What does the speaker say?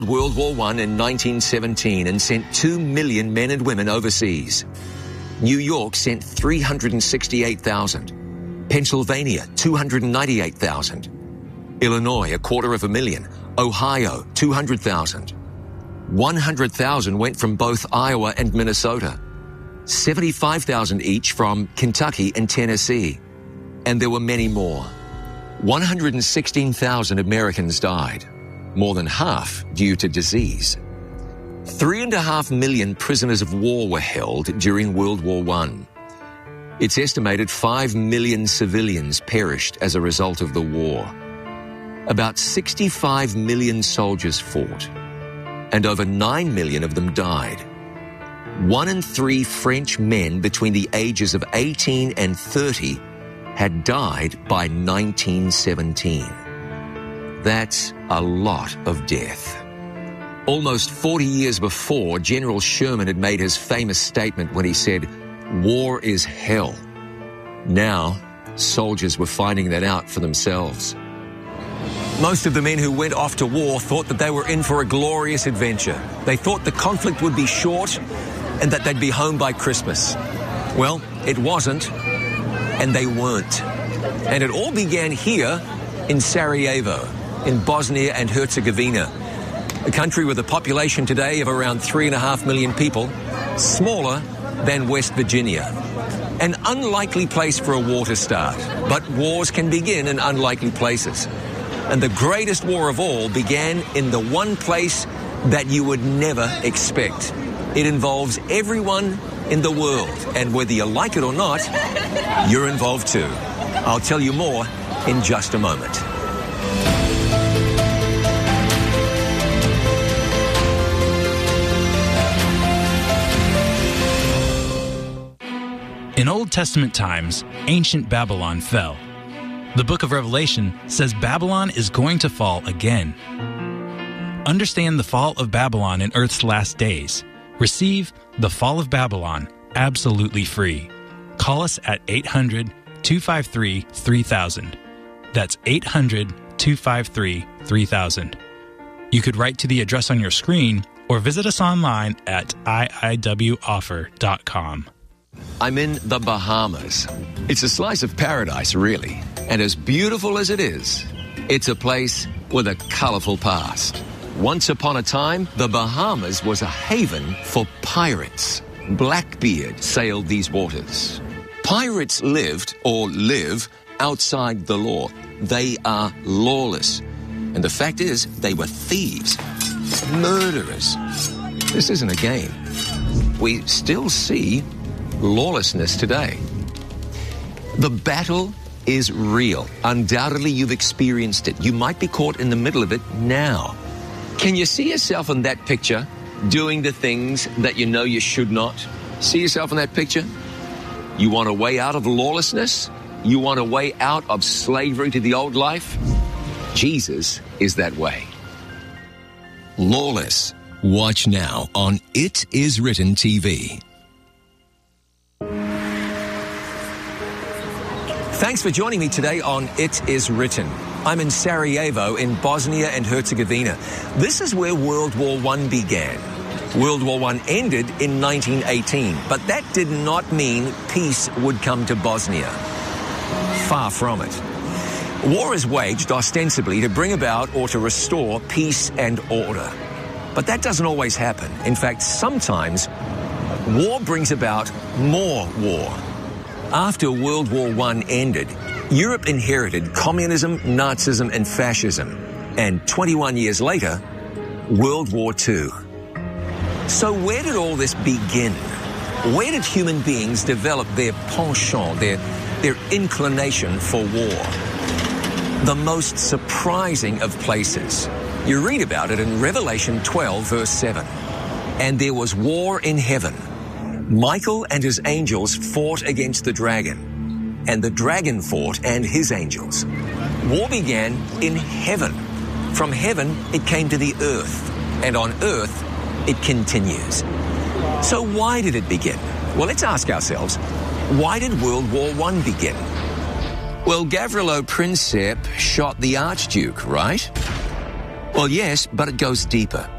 World War I in 1917 and sent 2 million men and women overseas. New York sent 368,000. Pennsylvania, 298,000. Illinois, 250,000. Ohio, 200,000. 100,000 went from both Iowa and Minnesota. 75,000 each from Kentucky and Tennessee. And there were many more. 116,000 Americans died, more than half due to disease. 3.5 million prisoners of war were held during World War I. It's estimated 5 million civilians perished as a result of the war. About 65 million soldiers fought, and over 9 million of them died. 1 in 3 French men between the ages of 18 and 30 had died by 1917. That's a lot of death. Almost 40 years before, General Sherman had made his famous statement when he said, "War is hell." Now, soldiers were finding that out for themselves. Most of the men who went off to war thought that they were in for a glorious adventure. They thought the conflict would be short and that they'd be home by Christmas. Well, it wasn't, and they weren't. And it all began here in Sarajevo, in Bosnia and Herzegovina, a country with a population today of around 3.5 million people, smaller than West Virginia. An unlikely place for a war to start, but wars can begin in unlikely places. And the greatest war of all began in the one place that you would never expect. It involves everyone in the world, and whether you like it or not, you're involved too. I'll tell you more in just a moment. In Old Testament times, ancient Babylon fell. The book of Revelation says Babylon is going to fall again. Understand the fall of Babylon in Earth's last days. Receive The Fall of Babylon absolutely free. Call us at 800-253-3000. That's 800-253-3000. You could write to the address on your screen or visit us online at iiwoffer.com. I'm in the Bahamas. It's a slice of paradise, really. And as beautiful as it is, it's a place with a colorful past. Once upon a time, the Bahamas was a haven for pirates. Blackbeard sailed these waters. Pirates lived, or live, outside the law. They are lawless. And the fact is, they were thieves, murderers. This isn't a game. We still see lawlessness today. The battle is real. Undoubtedly, you've experienced it. You might be caught in the middle of it now. Can you see yourself in that picture doing the things that you know you should not? See yourself in that picture? You want a way out of lawlessness? You want a way out of slavery to the old life? Jesus is that way. Lawless. Watch now on It Is Written TV. Thanks for joining me today on It Is Written. I'm in Sarajevo in Bosnia and Herzegovina. This is where World War I began. World War I ended in 1918, but that did not mean peace would come to Bosnia. Far from it. War is waged ostensibly to bring about or to restore peace and order. But that doesn't always happen. In fact, sometimes war brings about more war. After World War I ended, Europe inherited communism, Nazism, and fascism. And 21 years later, World War II. So where did all this begin? Where did human beings develop their penchant, their inclination for war? The most surprising of places. You read about it in Revelation 12, verse 7. And there was war in heaven. Michael and his angels fought against the dragon, and the dragon fought and his angels. War began in heaven. From heaven, it came to the earth, and on earth, it continues. So why did it begin? Well, let's ask ourselves, why did World War I begin? Well, Gavrilo Princip shot the Archduke, right? Well, yes, but it goes deeper.